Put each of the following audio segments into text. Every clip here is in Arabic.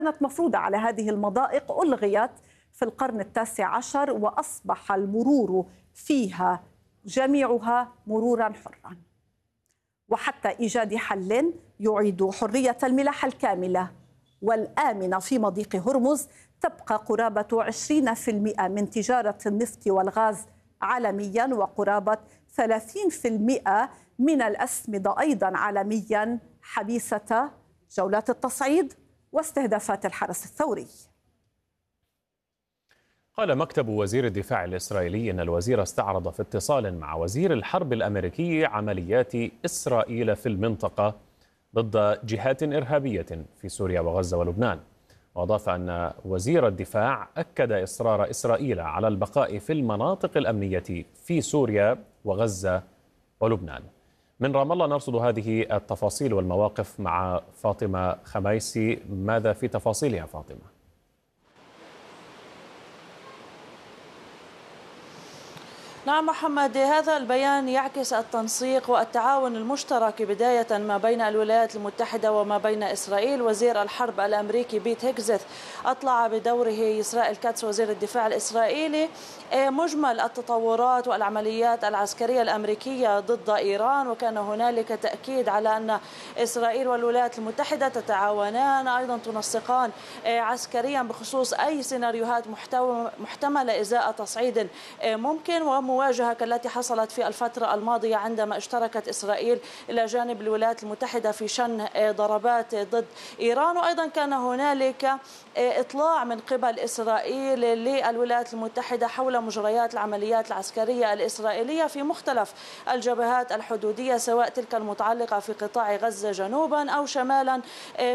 كانت مفروضة على هذه المضائق ألغيت في القرن ال19 وأصبح المرور فيها جميعها مرورا حرا. وحتى إيجاد حل يعيد حرية الملاحة الكاملة والآمنة في مضيق هرمز، تبقى قرابة 20% من تجارة النفط والغاز عالميا، وقرابة 30% من الأسمدة أيضا عالميا حبيسة جولات التصعيد واستهدافات الحرس الثوري. قال مكتب وزير الدفاع الإسرائيلي إن الوزير استعرض في اتصال مع وزير الحرب الأمريكي عمليات إسرائيل في المنطقة ضد جهات إرهابية في سوريا وغزة ولبنان. وأضاف أن وزير الدفاع أكد إصرار إسرائيل على البقاء في المناطق الأمنية في سوريا وغزة ولبنان. من رام الله نرصد هذه التفاصيل والمواقف مع فاطمة خميسي. ماذا في تفاصيلها فاطمة؟ نعم محمد، هذا البيان يعكس التنسيق والتعاون المشترك بداية ما بين الولايات المتحدة وما بين إسرائيل. وزير الحرب الأمريكي بيت هيكزث أطلع بدوره إسرائيل كاتس وزير الدفاع الإسرائيلي مجمل التطورات والعمليات العسكرية الأمريكية ضد إيران، وكان هنالك تأكيد على أن إسرائيل والولايات المتحدة تتعاونان أيضا تنسقان عسكريا بخصوص أي سيناريوهات محتملة إزاء تصعيد ممكن ومواجهة كالتي حصلت في الفترة الماضية عندما اشتركت إسرائيل إلى جانب الولايات المتحدة في شن ضربات ضد إيران. وأيضا كان هنالك إطلاع من قبل إسرائيل للولايات المتحدة حول مجريات العمليات العسكرية الإسرائيلية في مختلف الجبهات الحدودية، سواء تلك المتعلقة في قطاع غزة جنوبا أو شمالا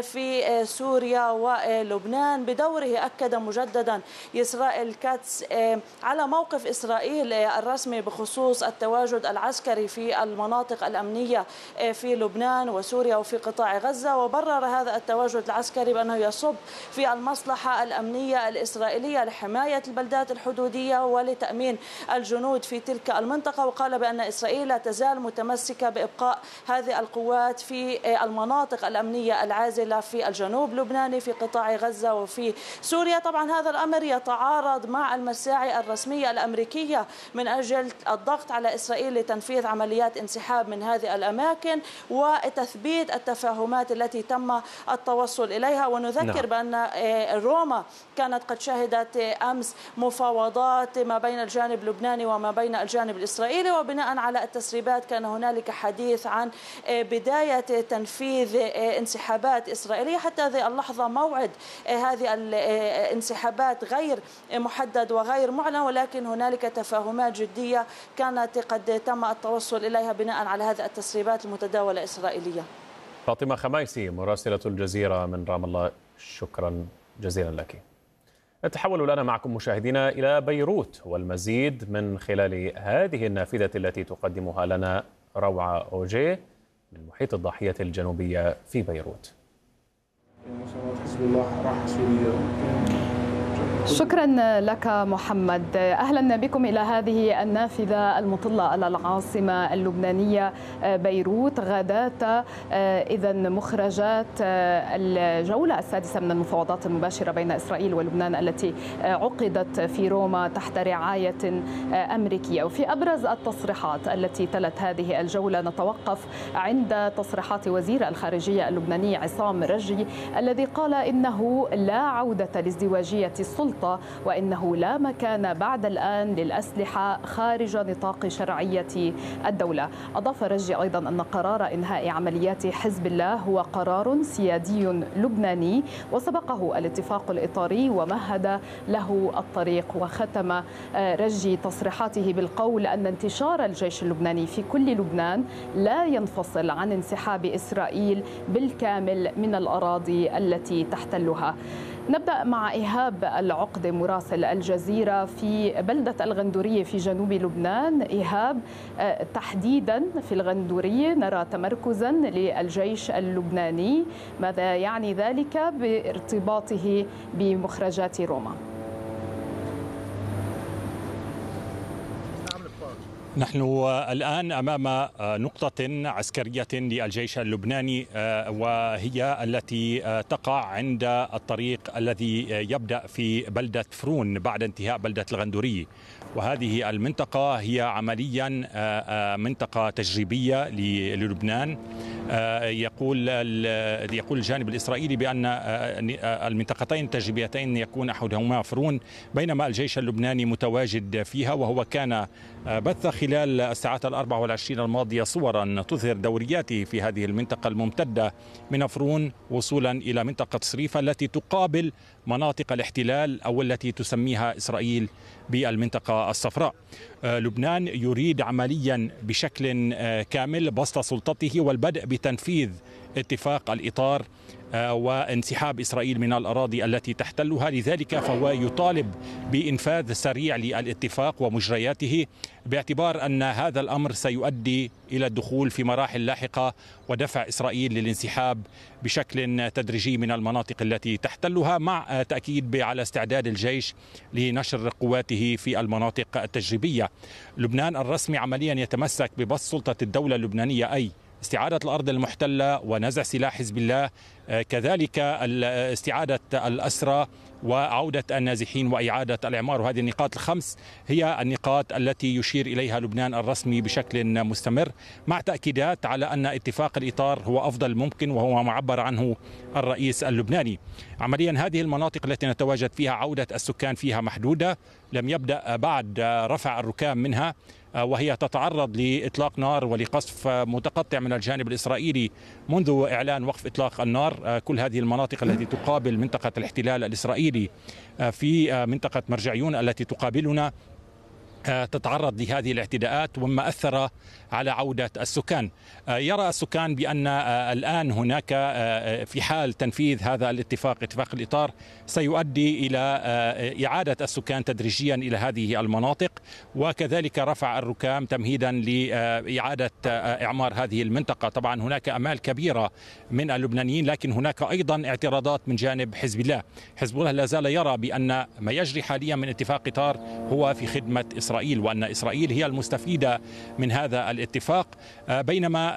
في سوريا ولبنان. بدوره أكد مجددا إسرائيل كاتس على موقف إسرائيل الرسمي بخصوص التواجد العسكري في المناطق الأمنية في لبنان وسوريا وفي قطاع غزة، وبرر هذا التواجد العسكري بأنه يصب في المصلحة الأمنية الإسرائيلية لحماية البلدات الحدودية ولتأمين الجنود في تلك المنطقة. وقال بأن إسرائيل لا تزال متمسكة بإبقاء هذه القوات في المناطق الأمنية العازلة في الجنوب اللبناني في قطاع غزة وفي سوريا. طبعا هذا الأمر يتعارض مع المساعي الرسمية الأمريكية من أجل الضغط على إسرائيل لتنفيذ عمليات انسحاب من هذه الأماكن وتثبيت التفاهمات التي تم التوصل إليها. ونذكر بأن روما كانت قد شهدت أمس مفاوضات ما بين الجانب اللبناني وما بين الجانب الإسرائيلي، وبناء على التسريبات كان هنالك حديث عن بداية تنفيذ انسحابات إسرائيلية. حتى هذه اللحظة موعد هذه الانسحابات غير محدد وغير معلن، ولكن هنالك تفاهمات جدية كانت قد تم التوصل إليها بناء على هذه التسريبات المتداولة إسرائيلية. فاطمة خميسي مراسلة الجزيرة من رام الله، شكرا جزيلا لك. نتحول الآن معكم مشاهدينا إلى بيروت والمزيد من خلال هذه النافذة التي تقدمها لنا روعة أوجي من محيط الضاحية الجنوبية في بيروت. حزب الله راح سوريا. شكرا لك محمد. أهلا بكم إلى هذه النافذة المطلة على العاصمة اللبنانية بيروت غادات إذن مخرجات الجولة السادسة من المفاوضات المباشرة بين إسرائيل ولبنان التي عقدت في روما تحت رعاية أمريكية. وفي أبرز التصريحات التي تلت هذه الجولة نتوقف عند تصريحات وزير الخارجية اللبناني عصام رجي الذي قال إنه لا عودة لازدواجية السلطة وإنه لا مكان بعد الآن للأسلحة خارج نطاق شرعية الدولة. أضاف رجي أيضا أن قرار إنهاء عمليات حزب الله هو قرار سيادي لبناني وسبقه الاتفاق الإطاري ومهد له الطريق. وختم رجي تصريحاته بالقول أن انتشار الجيش اللبناني في كل لبنان لا ينفصل عن انسحاب إسرائيل بالكامل من الأراضي التي تحتلها. نبدأ مع إيهاب العقد مراسل الجزيرة في بلدة الغندورية في جنوب لبنان. إيهاب، تحديدا في الغندورية نرى تمركزا للجيش اللبناني، ماذا يعني ذلك بارتباطه بمخرجات روما؟ نحن الآن أمام نقطة عسكرية للجيش اللبناني، وهي التي تقع عند الطريق الذي يبدأ في بلدة فرون بعد انتهاء بلدة الغندورية. وهذه المنطقة هي عمليا منطقة تجريبية للبنان. يقول الجانب الإسرائيلي بأن المنطقتين التجريبيتين يكون أحدهما فرون، بينما الجيش اللبناني متواجد فيها. وهو كان بث خلال الساعات 24 الماضية صورا تظهر دورياته في هذه المنطقة الممتدة من فرون وصولا إلى منطقة صريفة التي تقابل مناطق الاحتلال أو التي تسميها إسرائيل بالمنطقة الصفراء. لبنان يريد عمليا بشكل كامل بسط سلطته والبدء بتنفيذ اتفاق الإطار وانسحاب إسرائيل من الأراضي التي تحتلها. لذلك فهو يطالب بإنفاذ سريع للاتفاق ومجرياته، باعتبار أن هذا الأمر سيؤدي إلى الدخول في مراحل لاحقة ودفع إسرائيل للانسحاب بشكل تدريجي من المناطق التي تحتلها، مع تأكيد على استعداد الجيش لنشر قواته في المناطق التجريبية. لبنان الرسمي عمليا يتمسك ببسط سلطة الدولة اللبنانية، أي استعادة الأرض المحتلة ونزع سلاح حزب الله، كذلك استعادة الأسرى وعودة النازحين وإعادة الإعمار. وهذه النقاط الخمس هي النقاط التي يشير إليها لبنان الرسمي بشكل مستمر، مع تأكيدات على أن اتفاق الإطار هو أفضل ممكن، وهو معبر عنه الرئيس اللبناني. عمليا هذه المناطق التي نتواجد فيها عودة السكان فيها محدودة، لم يبدأ بعد رفع الركام منها، وهي تتعرض لإطلاق نار ولقصف متقطع من الجانب الإسرائيلي منذ إعلان وقف إطلاق النار. كل هذه المناطق التي تقابل منطقة الاحتلال الإسرائيلي في منطقة مرجعيون التي تقابلنا تتعرض لهذه الاعتداءات، وما أثر على عودة السكان. يرى السكان بأن الآن هناك في حال تنفيذ هذا الاتفاق، اتفاق الإطار، سيؤدي إلى إعادة السكان تدريجيا إلى هذه المناطق، وكذلك رفع الركام تمهيدا لإعادة إعمار هذه المنطقة. طبعا هناك أمال كبيرة من اللبنانيين، لكن هناك أيضا اعتراضات من جانب حزب الله. حزب الله لا زال يرى بأن ما يجري حاليا من اتفاق إطار هو في خدمة إسرائيل، وأن إسرائيل هي المستفيدة من هذا الاتفاق، بينما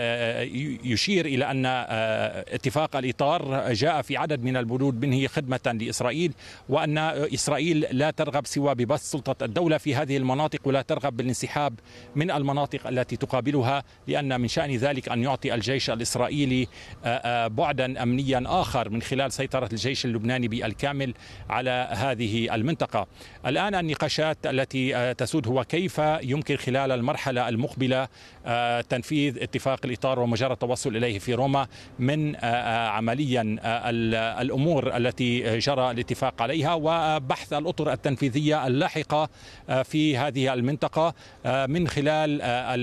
يشير إلى أن اتفاق الإطار جاء في عدد من البنود منه خدمة لإسرائيل، وأن إسرائيل لا ترغب سوى ببسط سلطة الدولة في هذه المناطق، ولا ترغب بالانسحاب من المناطق التي تقابلها، لأن من شأن ذلك أن يعطي الجيش الإسرائيلي بعدا أمنيا آخر من خلال سيطرة الجيش اللبناني بالكامل على هذه المنطقة. الآن النقاشات التي تسود هو كيف يمكن خلال المرحلة المقبلة تنفيذ اتفاق الإطار ومجرد التوصل إليه في روما من عمليا الأمور التي جرى الاتفاق عليها، وبحث الأطر التنفيذية اللاحقة في هذه المنطقة من خلال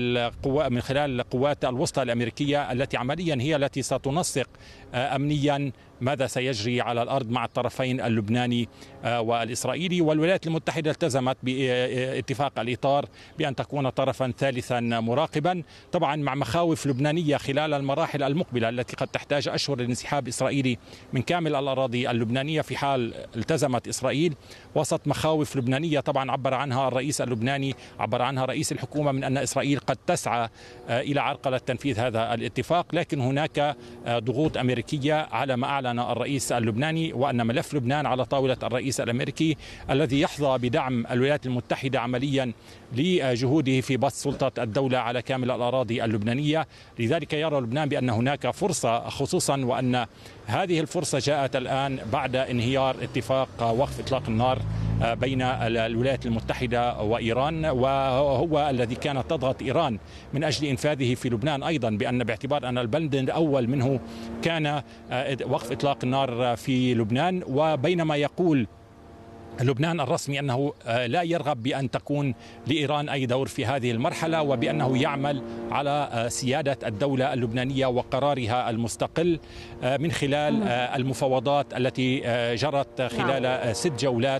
القوات الوسطى الأمريكية التي عمليا هي التي ستنسق أمنيا ماذا سيجري على الأرض مع الطرفين اللبناني والإسرائيلي. والولايات المتحدة التزمت باتفاق الإطار بأن تكون طرفا ثالثا مراقبا، طبعا مع مخاوف لبنانية خلال المراحل المقبلة التي قد تحتاج أشهر للانسحاب الإسرائيلي من كامل الأراضي اللبنانية في حال التزمت إسرائيل، وسط مخاوف لبنانية طبعا عبر عنها الرئيس اللبناني، عبر عنها رئيس الحكومة، من أن إسرائيل قد تسعى إلى عرقلة تنفيذ هذا الاتفاق. لكن هناك ضغوط أمريكية على ما أعلن الرئيس اللبناني، وأن ملف لبنان على طاولة الرئيس الأمريكي الذي يحظى بدعم الولايات المتحدة عمليا لجهوده في بسط سلطة الدولة على كامل الأراضي اللبنانية. لذلك يرى لبنان بأن هناك فرصة، خصوصا وأن هذه الفرصة جاءت الآن بعد انهيار اتفاق وقف إطلاق النار بين الولايات المتحدة وإيران، وهو الذي كانت تضغط إيران من أجل إنفاذه في لبنان أيضا، بأن باعتبار أن البند الأول منه كان وقف إطلاق النار في لبنان. وبينما يقول لبنان الرسمي أنه لا يرغب بأن تكون لإيران أي دور في هذه المرحلة، وبأنه يعمل على سيادة الدولة اللبنانية وقرارها المستقل من خلال المفاوضات التي جرت خلال 6 جولات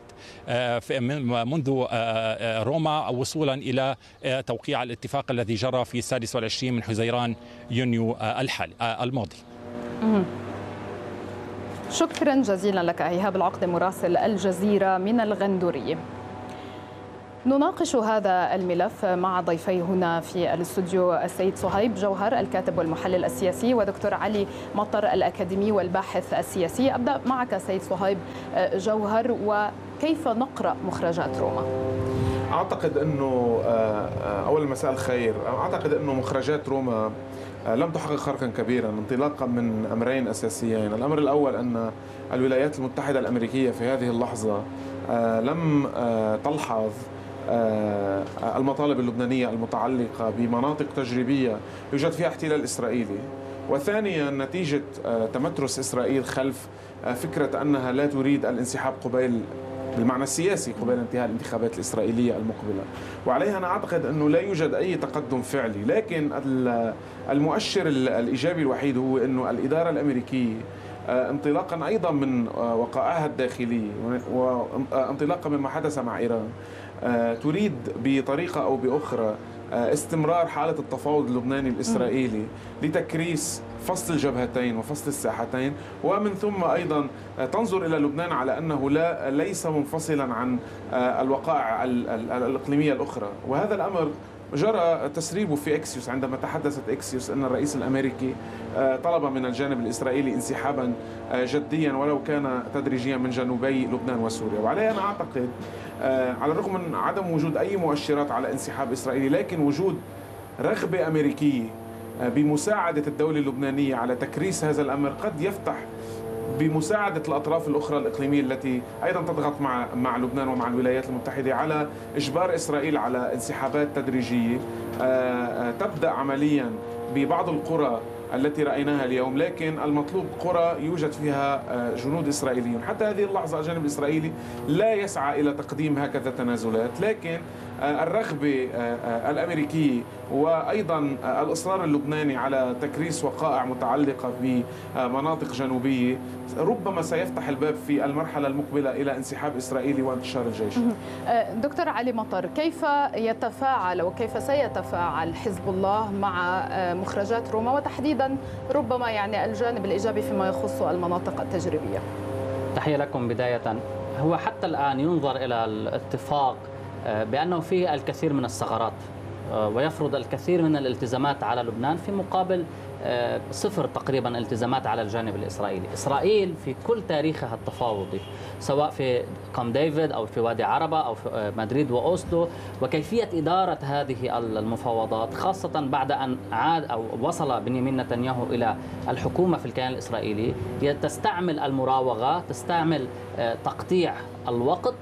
منذ روما وصولا إلى توقيع الاتفاق الذي جرى في 26 من حزيران يونيو الماضي. شكرا جزيلا لك إيهاب العقد مراسل الجزيرة من الغندورية. نناقش هذا الملف مع ضيفي هنا في الاستوديو السيد صهيب جوهر الكاتب والمحلل السياسي ودكتور علي مطر الأكاديمي والباحث السياسي. أبدأ معك سيد صهيب جوهر، وكيف نقرأ مخرجات روما؟ أعتقد أنه أول مساء الخير، أعتقد أنه مخرجات روما لم تحقق خرقا كبيرا انطلاقا من أمرين أساسيين. الأمر الأول أن الولايات المتحدة الأمريكية في هذه اللحظة لم تلحظ المطالب اللبنانية المتعلقة بمناطق تجريبية يوجد فيها احتلال إسرائيلي، وثانيا نتيجة تمترس إسرائيل خلف فكرة أنها لا تريد الانسحاب قبيل بالمعنى السياسي قبيل انتهاء الانتخابات الإسرائيلية المقبلة. وعليها أنا أعتقد أنه لا يوجد أي تقدم فعلي، لكن المؤشر الإيجابي الوحيد هو أنه الإدارة الأمريكية انطلاقا أيضا من وقائعها الداخلي وانطلاقا مما حدث مع إيران تريد بطريقة أو بأخرى استمرار حالة التفاوض اللبناني الإسرائيلي لتكريس فصل الجبهتين وفصل الساحتين، ومن ثم أيضا تنظر إلى لبنان على أنه ليس منفصلا عن الوقائع الإقليمية الأخرى. وهذا الأمر جرى تسريبه في إكسيوس عندما تحدثت إكسيوس أن الرئيس الأمريكي طلب من الجانب الإسرائيلي انسحابا جديا ولو كان تدريجيا من جنوبي لبنان وسوريا. وعليه أنا أعتقد على الرغم من عدم وجود أي مؤشرات على انسحاب إسرائيلي، لكن وجود رغبة أمريكية بمساعدة الدولة اللبنانية على تكريس هذا الأمر قد يفتح بمساعدة الأطراف الأخرى الإقليمية التي أيضا تضغط مع لبنان ومع الولايات المتحدة على إجبار إسرائيل على انسحابات تدريجية تبدأ عمليا ببعض القرى التي رأيناها اليوم، لكن المطلوب قرى يوجد فيها جنود إسرائيليون. حتى هذه اللحظة الجانب الإسرائيلي لا يسعى إلى تقديم هكذا تنازلات، لكن الرغبة الأمريكية وأيضا الإصرار اللبناني على تكريس وقائع متعلقة بمناطق جنوبية ربما سيفتح الباب في المرحلة المقبلة إلى انسحاب إسرائيلي وانتشار الجيش. دكتور علي مطر، كيف يتفاعل وكيف سيتفاعل حزب الله مع مخرجات روما، وتحديدا ربما يعني الجانب الإيجابي فيما يخص المناطق التجريبية؟ تحية لكم بداية. هو حتى الآن ينظر إلى الاتفاق بأنه فيه الكثير من الثغرات ويفرض الكثير من الالتزامات على لبنان في مقابل صفر تقريبا التزامات على الجانب الإسرائيلي. إسرائيل في كل تاريخها التفاوضي سواء في كام ديفيد أو في وادي عربة أو في مدريد وأوسلو، وكيفية إدارة هذه المفاوضات خاصة بعد أن عاد أو وصل بنيامين نتنياهو إلى الحكومة في الكيان الإسرائيلي، تستعمل المراوغة، تستعمل تقطيع الوقت،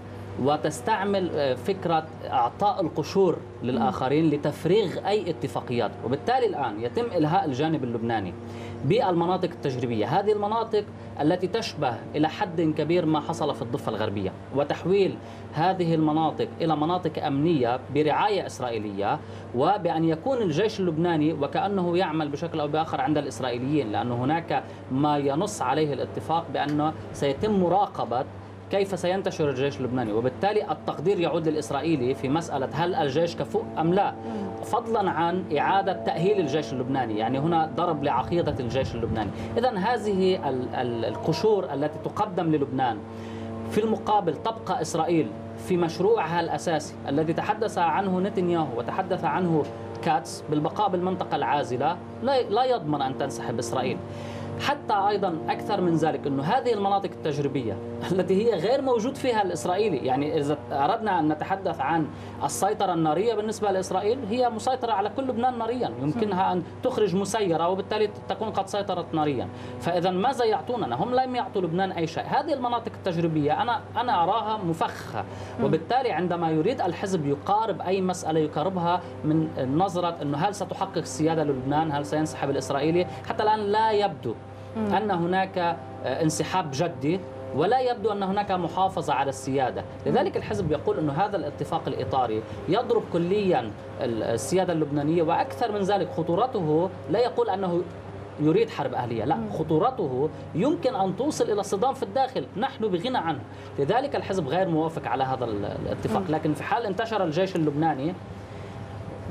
وتستعمل فكرة إعطاء القشور للآخرين لتفريغ أي اتفاقيات. وبالتالي الآن يتم إلهاء الجانب اللبناني بالمناطق التجريبية، هذه المناطق التي تشبه إلى حد كبير ما حصل في الضفة الغربية، وتحويل هذه المناطق إلى مناطق أمنية برعاية إسرائيلية، وبأن يكون الجيش اللبناني وكأنه يعمل بشكل أو بآخر عند الإسرائيليين، لأن هناك ما ينص عليه الاتفاق بأنه سيتم مراقبة كيف سينتشر الجيش اللبناني، وبالتالي التقدير يعود للإسرائيلي في مسألة هل الجيش كفؤ أم لا، فضلا عن إعادة تأهيل الجيش اللبناني، يعني هنا ضرب لعقيدة الجيش اللبناني. إذن هذه القشور التي تقدم للبنان، في المقابل تبقى إسرائيل في مشروعها الأساسي الذي تحدث عنه نتنياهو وتحدث عنه كاتس بالبقاء بالمنطقة العازلة، لا يضمن أن تنسحب إسرائيل. حتى أيضا أكثر من ذلك أنه هذه المناطق التجريبية التي هي غير موجود فيها الإسرائيلي، يعني إذا أردنا أن نتحدث عن السيطرة النارية بالنسبة لإسرائيل، هي مسيطرة على كل لبنان ناريا، يمكنها أن تخرج مسيرة وبالتالي تكون قد سيطرت ناريا. فإذا ماذا يعطوننا؟ هم لم يعطوا لبنان أي شيء. هذه المناطق التجريبية أنا أراها مفخخة، وبالتالي عندما يريد الحزب يقارب أي مسألة يقاربها من نظرة أنه هل ستحقق السيادة للبنان، هل سينسحب الإسرائيلي. حتى الآن لا يبدو أن هناك انسحاب جدي، ولا يبدو أن هناك محافظة على السيادة. لذلك الحزب يقول أن هذا الاتفاق الإطاري يضرب كليا السيادة اللبنانية، وأكثر من ذلك خطورته لا يقول أنه يريد حرب أهلية، لا، خطورته يمكن أن توصل إلى صدام في الداخل نحن بغنى عنه. لذلك الحزب غير موافق على هذا الاتفاق. لكن في حال انتشر الجيش اللبناني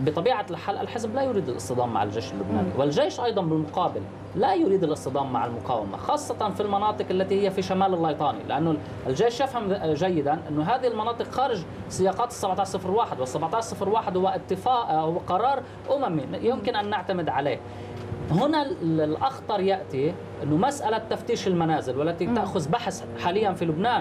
بطبيعة الحال الحزب لا يريد الاصطدام مع الجيش اللبناني، والجيش أيضا بالمقابل لا يريد الاصطدام مع المقاومة، خاصة في المناطق التي هي في شمال الليطاني، لأنه الجيش يفهم جيدا أن هذه المناطق خارج سياقات 1701، وال1701 هو اتفاق هو قرار أممي يمكن أن نعتمد عليه. هنا الأخطر يأتي أنه مسألة تفتيش المنازل والتي تأخذ بحث حاليا في لبنان